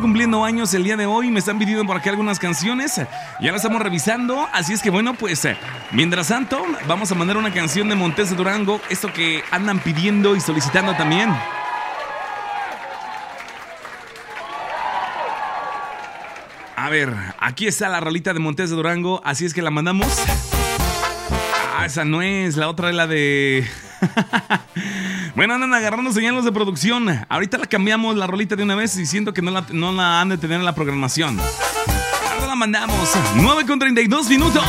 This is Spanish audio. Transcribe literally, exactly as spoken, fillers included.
cumpliendo años el día de hoy. Me están pidiendo por acá algunas canciones. Ya las estamos revisando. Así es que bueno, pues mientras tanto, vamos a mandar una canción de Montes de Durango. Esto que andan pidiendo y solicitando también. A ver, aquí está la rolita de Montes de Durango. Así es que la mandamos. Ah, esa no es. La otra es la de... Bueno, andan agarrando señales de producción. Ahorita la cambiamos la rolita de una vez y siento que no la, no la han de tener en la programación. Ahora la mandamos. nueve con treinta y dos minutos.